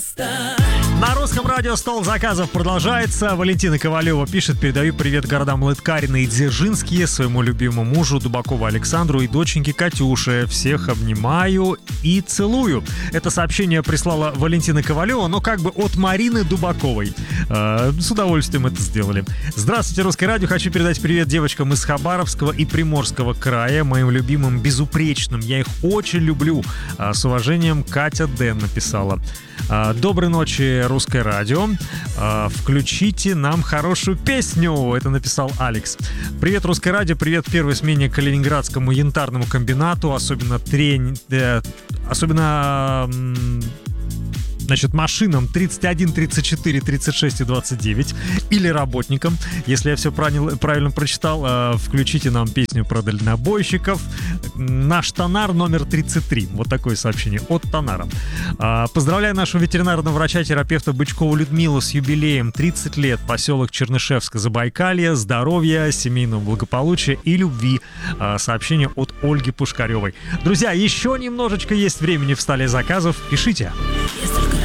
На русском радио стол заказов продолжается. Валентина Ковалева пишет: передаю привет городам Лыткарино и Дзержинские, своему любимому мужу Дубакову Александру и доченьке Катюше. Всех обнимаю и целую. Это сообщение прислала Валентина Ковалева, но как бы от Марины Дубаковой. С удовольствием это сделали. Здравствуйте, Русское радио. Хочу передать привет девочкам из Хабаровского и Приморского края, моим любимым безупречным. Я их очень люблю. С уважением, Катя Дэн написала. Доброй ночи, Русское радио. Включите нам хорошую песню. Это написал Алекс. Привет, Русское радио. Привет первой смене Калининградскому янтарному комбинату. Особенно машинам 31, 34, 36 и 29. Или работникам. Если я все правильно прочитал, включите нам песню про дальнобойщиков. Наш Тонар номер 33. Вот такое сообщение от Тонара. Поздравляю нашего ветеринарного врача-терапевта Бычкову Людмилу с юбилеем. 30 лет. Поселок Чернышевск, Забайкалье. Здоровья, семейного благополучия и любви. Сообщение от Ольги Пушкаревой. Друзья, еще немножечко есть времени в столе заказов. Пишите.